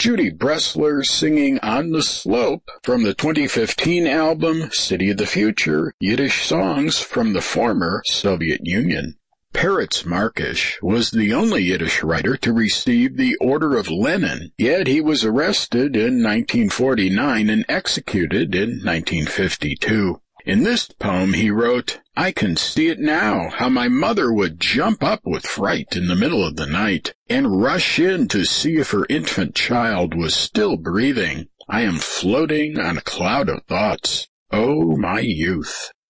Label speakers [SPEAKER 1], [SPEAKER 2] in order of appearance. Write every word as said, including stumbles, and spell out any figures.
[SPEAKER 1] Judy Bressler singing On the Slope from the twenty fifteen album City of the Future, Yiddish Songs from the Former Soviet Union. Peretz Markish was the only Yiddish writer to receive the Order of Lenin, yet he was arrested in nineteen forty-nine and executed in nineteen fifty-two. In this poem he wrote, "I can see it now, how my mother would jump up with fright in the middle of the night and rush in to see if her infant child was still breathing. I am floating on a cloud of thoughts. Oh, my youth."